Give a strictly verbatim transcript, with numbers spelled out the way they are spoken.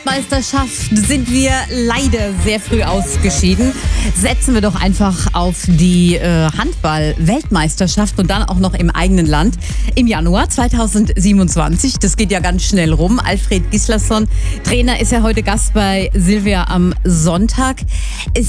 Meisterschaft sind wir leider sehr früh ausgeschieden. Setzen wir doch einfach auf die äh, Handball-Weltmeisterschaft und dann auch noch im eigenen Land im Januar zweitausendsiebenundzwanzig. Das geht ja ganz schnell rum. Alfred Gislason, Trainer, ist ja heute Gast bei Silvia am Sonntag. Es